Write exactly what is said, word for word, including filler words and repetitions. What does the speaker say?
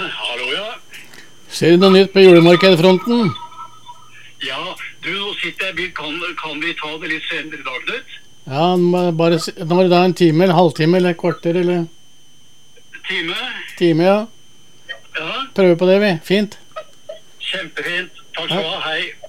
Hallo, ja. Ser du noe nytt på julemarkedfronten? Ja, du, nå sitter jeg i bil. Kan, kan vi ta det litt senere i dag, Knut? Ja, bare, si- nå er det da en time, eller halvtime, eller kvarter, eller Time? time, ja. Ja, Prøver på det, vi. Fint. kjempefint. Takk skal du ha. Hei.